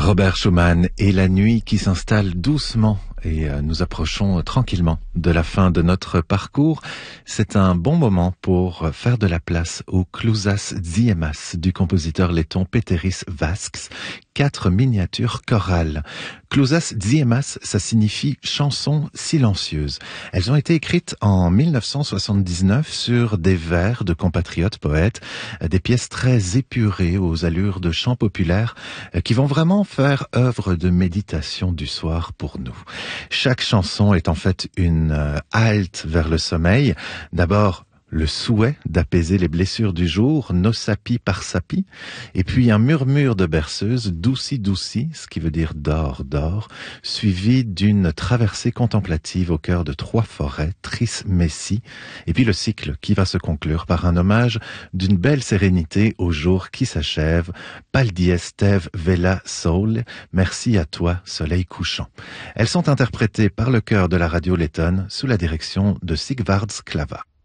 Robert Schumann et la nuit qui s'installe doucement et nous approchons tranquillement de la fin de notre parcours. C'est un bon moment pour faire de la place au Klusas Ziemas du compositeur letton Péteris Vasks, 4 miniatures chorales. Klusas Ziemas, ça signifie chanson silencieuse. Elles ont été écrites en 1979 sur des vers de compatriotes poètes, des pièces très épurées aux allures de chant populaire qui vont vraiment faire œuvre de méditation du soir pour nous. Chaque chanson est en fait une halte vers le sommeil. D'abord, le souhait d'apaiser les blessures du jour, no sapi par sapi, et puis un murmure de berceuse, douci douci, ce qui veut dire dors, dors, suivi d'une traversée contemplative au cœur de 3 forêts, Tris Messi, et puis le cycle qui va se conclure par un hommage d'une belle sérénité au jour qui s'achève, Pal dies tev vela sol, merci à toi, soleil couchant. Elles sont interprétées par le chœur de la radio lettonne sous la direction de Sigvards Klava.